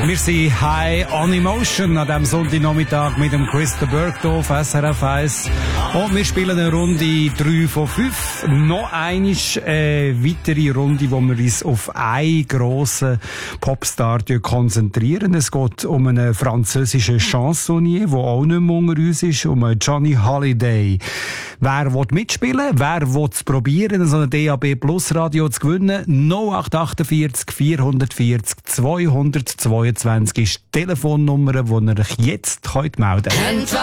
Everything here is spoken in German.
Wir sind High on Emotion an diesem Sonntagnachmittag mit dem Christa Bergdorf, SRF 1. Und wir spielen eine Runde 3 von 5. Noch eine weitere Runde, wo wir uns auf einen grossen Popstar konzentrieren. Es geht um einen französischen Chansonnier, der auch nicht mehr unter uns ist, um Johnny Hallyday. Wer will mitspielen? Wer will es probieren, so ein DAB Plus Radio zu gewinnen? 0848 440 222 ist die Telefonnummer, die ihr euch jetzt melden könnt.